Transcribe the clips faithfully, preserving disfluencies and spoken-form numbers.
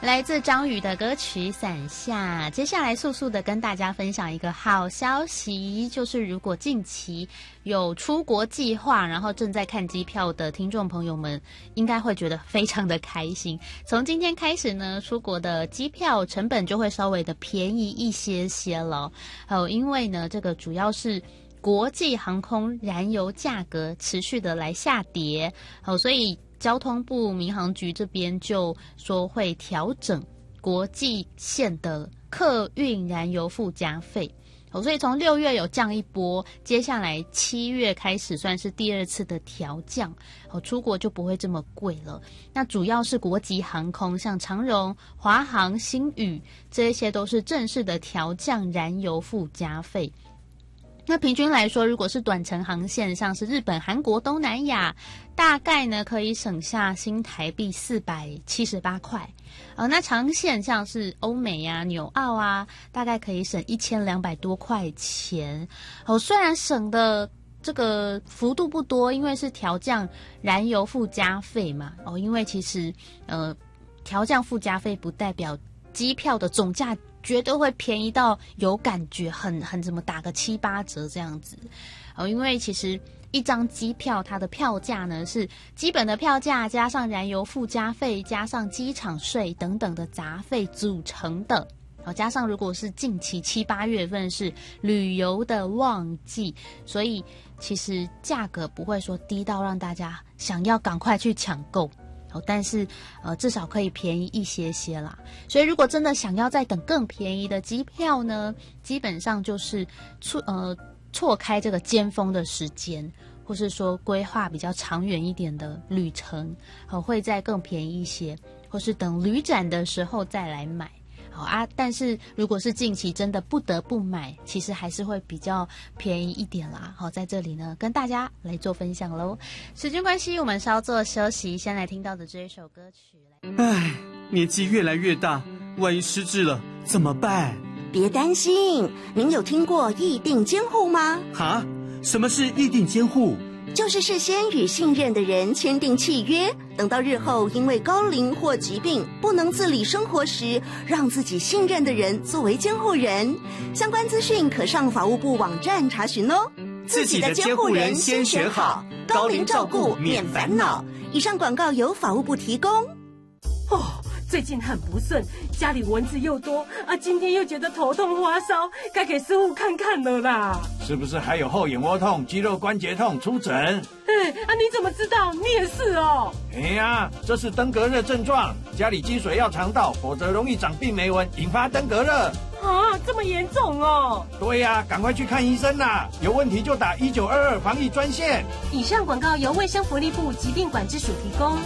来自张宇的歌曲《伞下》。接下来速速的跟大家分享一个好消息，就是如果近期有出国计划，然后正在看机票的听众朋友们，应该会觉得非常的开心。从今天开始呢，出国的机票成本就会稍微的便宜一些些了。哦，因为呢，这个主要是国际航空燃油价格持续的来下跌，好，所以交通部民航局这边就说会调整国际线的客运燃油附加费，好，所以从六月有降一波，接下来七月开始算是第二次的调降，好，出国就不会这么贵了。那主要是国际航空，像长荣、华航、星宇，这些都是正式的调降燃油附加费。那平均来说，如果是短程航线，像是日本、韩国、东南亚，大概呢可以省下新台币四百七十八块。呃，那长线像是欧美啊、纽澳啊，大概可以省一千两百多块钱。哦，虽然省的这个幅度不多，因为是调降燃油附加费嘛。哦，因为其实呃调降附加费不代表机票的总价绝对会便宜到有感觉，很很怎么打个七八折这样子，哦，因为其实一张机票它的票价呢是基本的票价加上燃油附加费加上机场税等等的杂费组成的，哦，加上如果是近期七八月份是旅游的旺季，所以其实价格不会说低到让大家想要赶快去抢购。但是呃至少可以便宜一些些啦，所以如果真的想要再等更便宜的机票呢，基本上就是错呃错开这个尖峰的时间，或是说规划比较长远一点的旅程，呃会再更便宜一些，或是等旅展的时候再来买。好啊，但是如果是近期真的不得不买，其实还是会比较便宜一点啦。好，在这里呢跟大家来做分享咯。时间关系，我们稍作休息，先来听到的这一首歌曲。 唉，年纪越来越大，万一失智了怎么办？ 别担心，您有听过议定监护吗？ 哈？什么是议定监护？ 就是事先与信任的人签订契约，等到日后因为高龄或疾病不能自理生活时，让自己信任的人作为监护人。相关资讯可上法务部网站查询哦。 自己的监护人先选好，高龄照顾免烦恼。 以上广告由法务部提供。 哦，最近很不顺，家里蚊子又多啊，今天又觉得头痛发烧，该给师傅看看了啦。 是不是还有后眼窝痛、肌肉关节痛？出诊。 哎啊，你怎么知道？你也是哦。 哎呀，这是登革热症状，家里积水要肠道，否则容易长病媒蚊，引发登革热。 啊，这么严重哦。 对呀，赶快去看医生啦！有问题就打一九二二防疫专线。 以上广告由卫生福利部疾病管制署提供。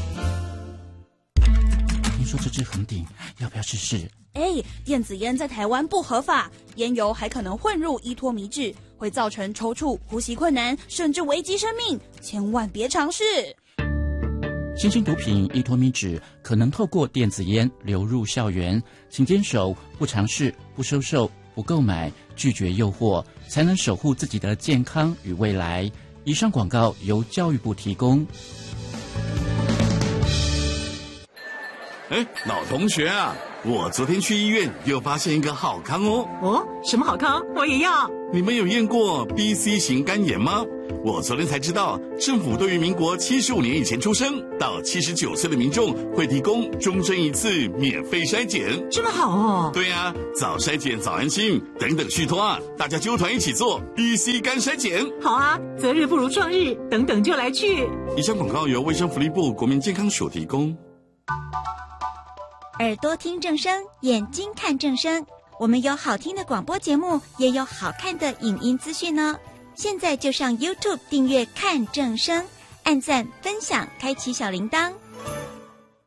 听说这支红顶要不要试试？ 哎，电子烟在台湾不合法，烟油还可能混入依托醚质，会造成抽搐、呼吸困难，甚至危及生命，千万别尝试。 新兴毒品依托醚质可能透过电子烟流入校园，请坚守不尝试、不收受、不购买，拒绝诱惑，才能守护自己的健康与未来。以上广告由教育部提供。 哎，老同学啊，我昨天去医院又发现一个好康哦。 哦，什么好康？我也要。 你们有验过 B C 型肝炎吗？我昨天才知道，政府对于民国七十五年以前出生到七十九岁的民众会提供终身一次免费筛检。 这么好哦。 对啊，早筛检早安心，等等续托啊，大家揪团一起做 B C 肝筛检。 好啊，择日不如撞日，等等就来去。 以上广告由卫生福利部国民健康署提供。 耳朵听正声，眼睛看正声。我们有好听的广播节目，也有好看的影音资讯呢。现在就上 YouTube 订阅看正声，按赞分享，开启小铃铛。